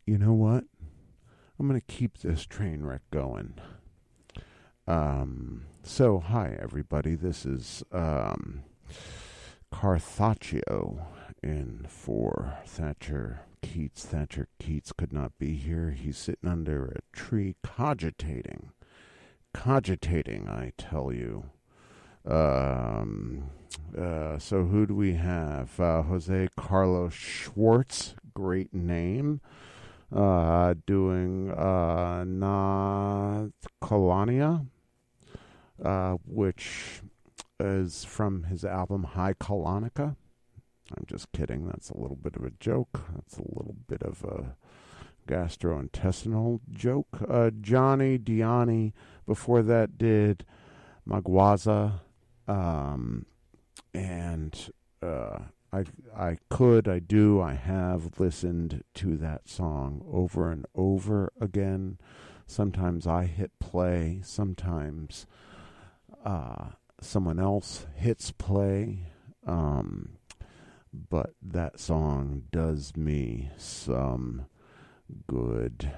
you know what? I'm going to keep this train wreck going. So, hi, everybody. This is Carthaccio in for Thatcher Keats. Thatcher Keats could not be here. He's sitting under a tree cogitating. Cogitating, I tell you. So who do we have? Jose Carlos Schwartz, great name. Doing Na Colonia, which is from his album High Colonica. I'm just kidding. That's a little bit of a joke. That's a little bit of a gastrointestinal joke. Johnny Diani before that did Magwaza, and I have listened to that song over and over again. Sometimes I hit play, sometimes someone else hits play, but that song does me some good.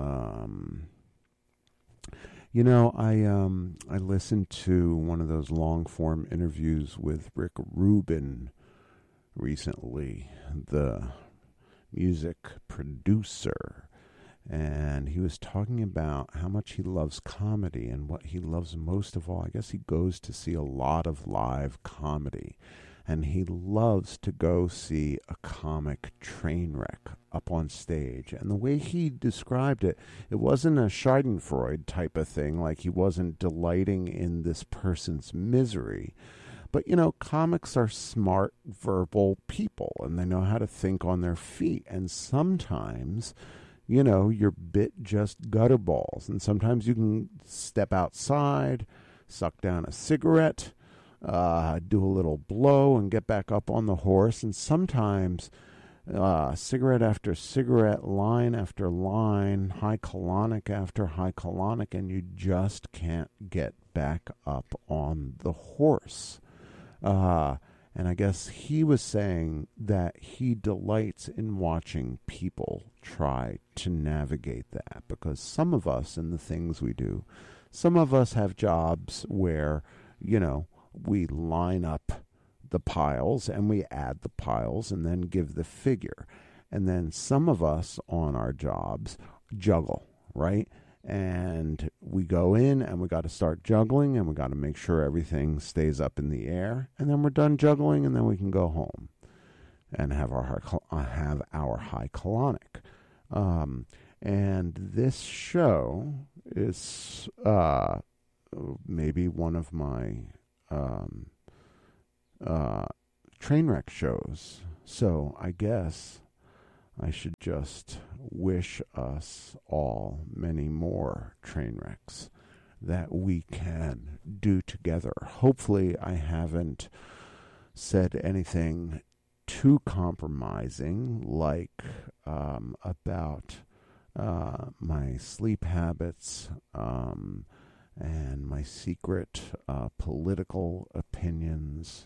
I listened to one of those long form interviews with Rick Rubin recently, the music producer, and he was talking about how much he loves comedy, and what he loves most of all, I guess he goes to see a lot of live comedy, and he loves to go see a comic train wreck up on stage. And the way he described it, it wasn't a Schadenfreude type of thing, like he wasn't delighting in this person's misery. But, comics are smart, verbal people, and they know how to think on their feet. And sometimes, your bit just gutter balls. And sometimes you can step outside, suck down a cigarette, do a little blow, and get back up on the horse. And sometimes cigarette after cigarette, line after line, high colonic after high colonic, and you just can't get back up on the horse. And I guess he was saying that he delights in watching people try to navigate that, because some of us, in the things we do, some of us have jobs where, we line up the piles and we add the piles and then give the figure. And then some of us on our jobs juggle, right? And we go in and we got to start juggling, and we got to make sure everything stays up in the air, and then we're done juggling, and then we can go home and have our high colonic. And this show is maybe one of my train wreck shows. So I guess I should just wish us all many more train wrecks that we can do together. Hopefully I haven't said anything too compromising, like about my sleep habits and my secret political opinions,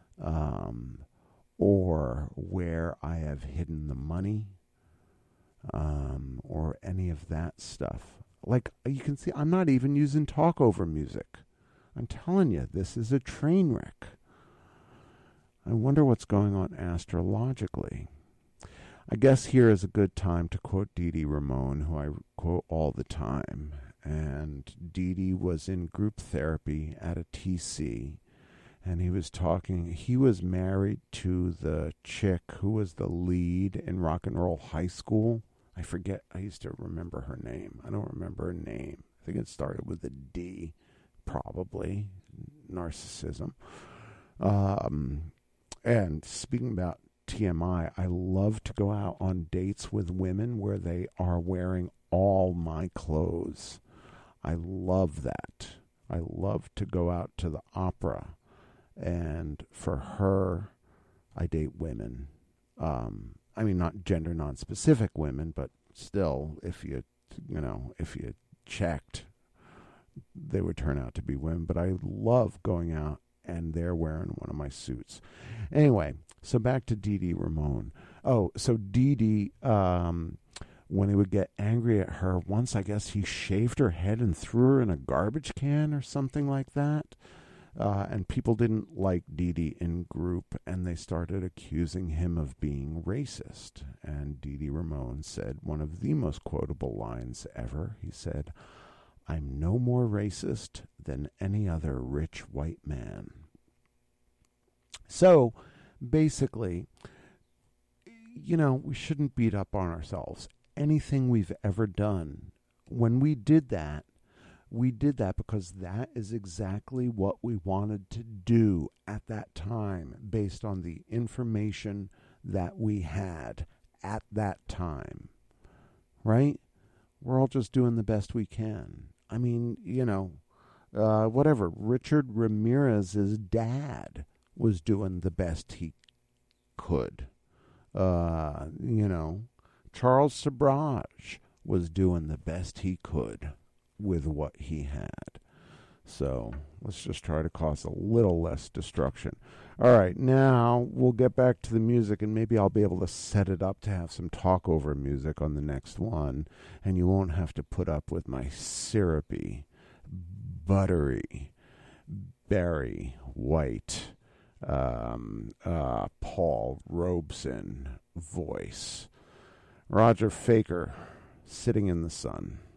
or where I have hidden the money, or any of that stuff. Like, you can see, I'm not even using talk over music. I'm telling you, this is a train wreck. I wonder what's going on astrologically. I guess here is a good time to quote Dee Dee Ramone, who I quote all the time. And Dee Dee was in group therapy at a TC, and he was married to the chick who was the lead in Rock and Roll High School. I forget, I used to remember her name. I don't remember her name. I think it started with a D, probably. Narcissism. And speaking about TMI, I love to go out on dates with women where they are wearing all my clothes. I love that. I love to go out to the opera, and for her, I date women. I mean, not gender non-specific women, but still, if you checked, they would turn out to be women. But I love going out and they're wearing one of my suits. Anyway, so back to Dee Dee Ramone. Oh, so Dee Dee when he would get angry at her, once I guess he shaved her head and threw her in a garbage can or something like that. And people didn't like Dee Dee in group, and they started accusing him of being racist. And Dee Dee Ramone said one of the most quotable lines ever. He said, "I'm no more racist than any other rich white man." So, basically, we shouldn't beat up on ourselves. Anything we've ever done, when we did that because that is exactly what we wanted to do at that time based on the information that we had at that time. Right? We're all just doing the best we can. I mean, whatever. Richard Ramirez's dad was doing the best he could. Charles Sobrage was doing the best he could with what he had. So let's just try to cause a little less destruction. All right, now we'll get back to the music, and maybe I'll be able to set it up to have some talk over music on the next one, and you won't have to put up with my syrupy, buttery, Barry White, Paul Robeson voice. Roger Faker, Sitting in the Sun.